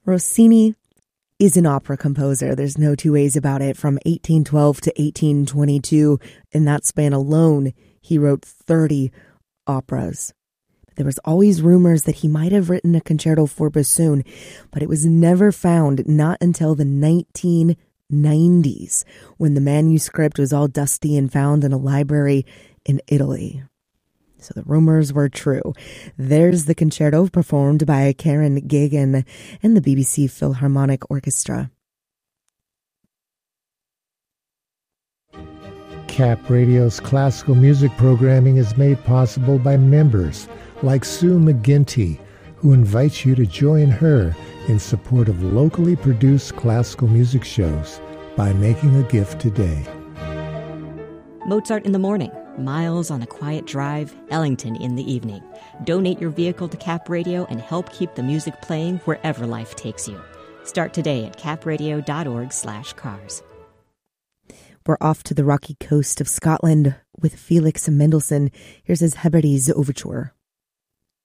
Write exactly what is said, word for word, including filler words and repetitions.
Rossini is an opera composer. There's no two ways about it. From eighteen twelve to eighteen twenty-two, in that span alone, he wrote thirty operas. There was always rumors that he might have written a concerto for bassoon, but it was never found, not until the nineteen nineties, when the manuscript was all dusty and found in a library in Italy. So the rumors were true. There's the concerto performed by Karen Gagan and the B B C Philharmonic Orchestra. Cap Radio's classical music programming is made possible by members like Sue McGinty, who invites you to join her in support of locally produced classical music shows by making a gift today. Mozart in the morning, Miles on a quiet drive, Ellington in the evening. Donate your vehicle to Cap Radio and help keep the music playing wherever life takes you. Start today at capradio.org slash cars. We're off to the rocky coast of Scotland with Felix Mendelssohn. Here's his Hebrides Overture.